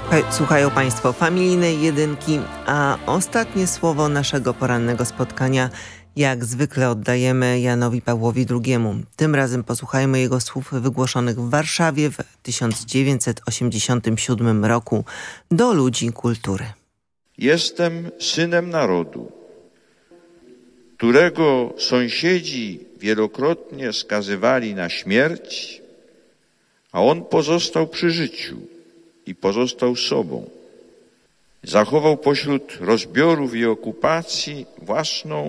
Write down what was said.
Słuchają Państwo Familijnej Jedynki, a ostatnie słowo naszego porannego spotkania jak zwykle oddajemy Janowi Pawłowi II. Tym razem posłuchajmy jego słów wygłoszonych w Warszawie w 1987 roku do ludzi kultury. Jestem synem narodu, którego sąsiedzi wielokrotnie skazywali na śmierć, a on pozostał przy życiu i pozostał sobą. Zachował pośród rozbiorów i okupacji własną